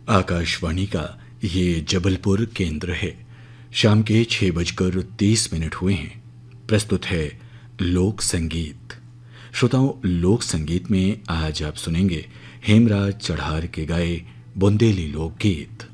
आकाशवाणी का ये जबलपुर केंद्र है। शाम के 6:30 हुए हैं। प्रस्तुत है लोक संगीत। श्रोताओं, लोक संगीत में आज आप सुनेंगे हेमराज चढ़ार के गाए बुंदेली लोकगीत।